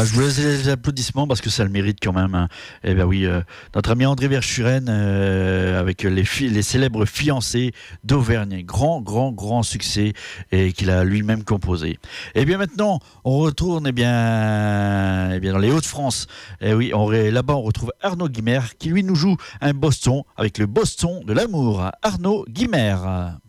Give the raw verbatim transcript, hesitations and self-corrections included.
Ah, je vous laisse les applaudissements parce que ça le mérite quand même. Hein. Eh bien oui, euh, notre ami André Verschuren euh, avec les, fi- les célèbres fiancés d'Auvergne. Grand, grand, grand succès et qu'il a lui-même composé. Et bien maintenant, on retourne eh bien, eh bien dans les Hauts-de-France. Et oui, on, là-bas on retrouve Arnaud Guimard qui lui nous joue un Boston avec le Boston de l'amour. Arnaud Guimard.